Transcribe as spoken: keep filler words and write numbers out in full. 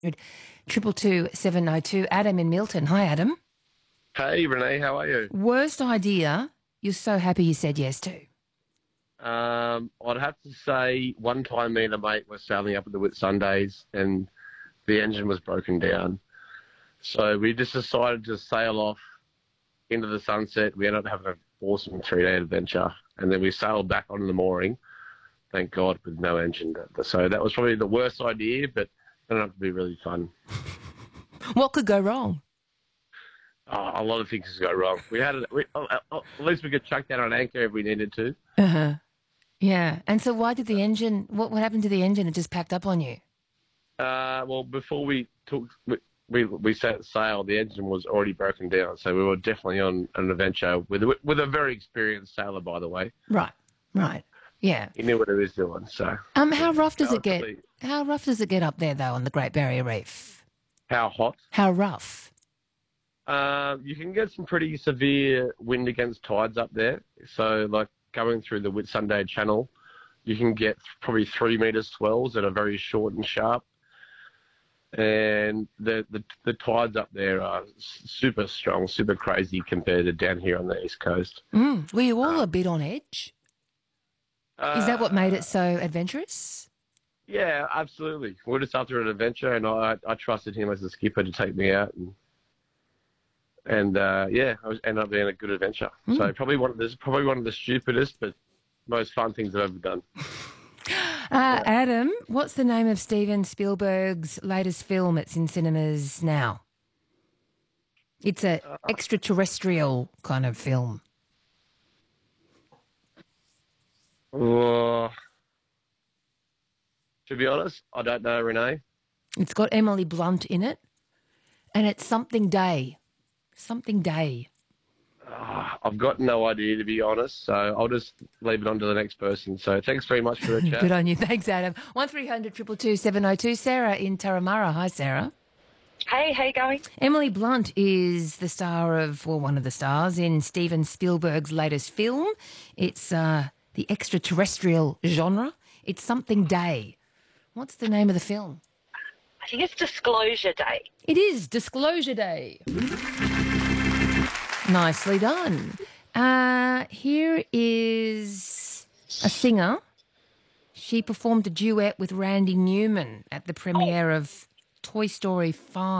Triple two seven oh two. Adam in Milton. Hi, Adam. Hey, Renee, how are you? Worst idea you're so happy you said yes to? Um, I'd have to say one time me and a mate were sailing up at the Whitsundays and the engine was broken down. So we just decided to sail off into the sunset. We ended up having an awesome three-day adventure. And then we sailed back onto the mooring, thank God, with no engine. So that was probably the worst idea, but it ended up to be really fun. What could go wrong? Oh, a lot of things could go wrong. We had it, we, oh, oh, at least we could chuck down an anchor if we needed to. Uh-huh. Yeah. And so why did the engine, what, what happened to the engine? It just packed up on you? Uh, well, before we took, we, we, we set sail, the engine was already broken down. So we were definitely on an adventure with, with a very experienced sailor, by the way. Right, right. Yeah. He knew what he was doing, so. Um, how rough does No, it get? really- How rough does it get up there, though, on the Great Barrier Reef? How hot? How rough? Uh, you can get some pretty severe wind against tides up there. So, like, going through the Whitsunday Channel, you can get probably three metre swells that are very short and sharp. And the, the the tides up there are super strong, super crazy compared to down here on the East Coast. Mm. Were you all a bit on edge? Uh, Is that what made it so adventurous? Yeah, absolutely. We're just after an adventure, and I I trusted him as a skipper to take me out, and and uh, yeah, I was ended up being a good adventure. Mm. So probably one of this probably one of the stupidest but most fun things I've ever done. Uh, Adam, what's the name of Steven Spielberg's latest film? It's in cinemas now. It's a extraterrestrial kind of film. Uh, to be honest, I don't know, Renee. It's got Emily Blunt in it, and it's Something Day. Something Day. Uh, I've got no idea, to be honest, so I'll just leave it on to the next person. So thanks very much for the chat. Good on you. Thanks, Adam. one three hundred two two two seven oh two. Sarah in Taramara. Hi, Sarah. Hey, how you going? Emily Blunt is the star of, well, one of the stars in Steven Spielberg's latest film. It's uh, the extraterrestrial genre. It's Something Day. What's the name of the film? I think it's Disclosure Day. It is Disclosure Day. Nicely done. Uh, here is a singer. She performed a duet with Randy Newman at the premiere of Toy Story five.